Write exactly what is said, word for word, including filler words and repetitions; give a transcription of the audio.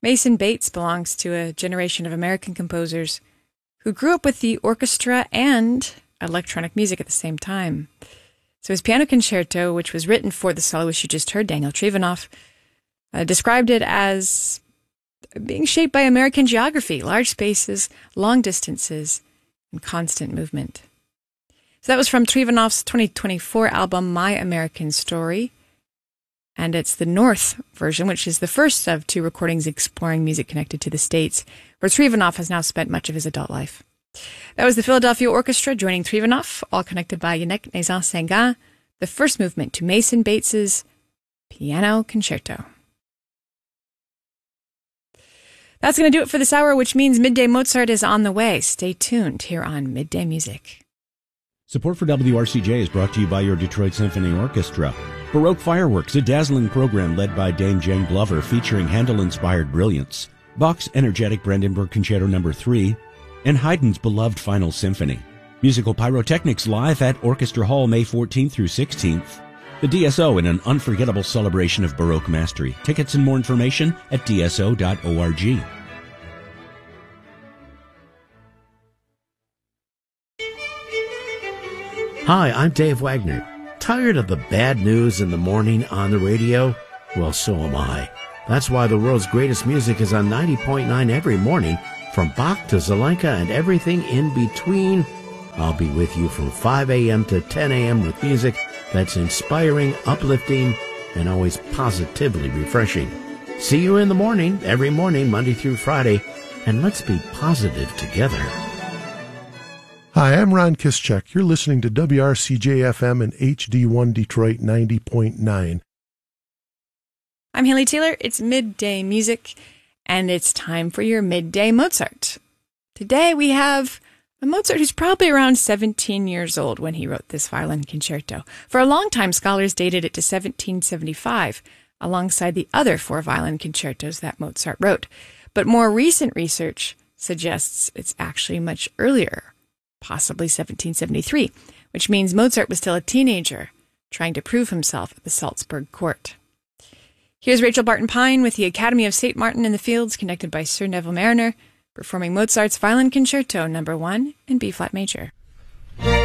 Mason Bates belongs to a generation of American composers who grew up with the orchestra and electronic music at the same time. So his piano concerto, which was written for the soloist you just heard, Daniel Trivanov, uh, described it as being shaped by American geography, large spaces, long distances, and constant movement. So that was from Trivanov's twenty twenty-four album, My American Story. And it's the North version, which is the first of two recordings exploring music connected to the States, where Trivanov has now spent much of his adult life. That was the Philadelphia Orchestra joining Trivanov, all connected by Yannick Nézan-Séguin, the first movement to Mason Bates's Piano Concerto. That's going to do it for this hour, which means Midday Mozart is on the way. Stay tuned here on Midday Music. Support for W R C J is brought to you by your Detroit Symphony Orchestra. Baroque Fireworks, a dazzling program led by Dame Jane Glover featuring Handel-inspired brilliance. Bach's energetic Brandenburg Concerto number three, and Haydn's beloved Final Symphony. Musical Pyrotechnics live at Orchestra Hall May fourteenth through sixteenth. The D S O in an unforgettable celebration of Baroque mastery. Tickets and more information at d s o dot org. Hi, I'm Dave Wagner. Tired of the bad news in the morning on the radio? Well, so am I. That's why the world's greatest music is on ninety point nine every morning, from Bach to Zelenka and everything in between. I'll be with you from five a.m. to ten a.m. with music that's inspiring, uplifting, and always positively refreshing. See you in the morning, every morning, Monday through Friday, and let's be positive together. Hi, I'm Ron Kischek. You're listening to W R C J F M and H D one Detroit ninety point nine. I'm Haley Taylor. It's Midday Music, and it's time for your Midday Mozart. Today we have a Mozart who's probably around seventeen years old when he wrote this violin concerto. For a long time, scholars dated it to seventeen seventy-five, alongside the other four violin concertos that Mozart wrote. But more recent research suggests it's actually much earlier, possibly seventeen seventy-three, which means Mozart was still a teenager, trying to prove himself at the Salzburg court. Here's Rachel Barton Pine with the Academy of Saint Martin in the Fields, conducted by Sir Neville Marriner, performing Mozart's Violin Concerto number one in B-flat major.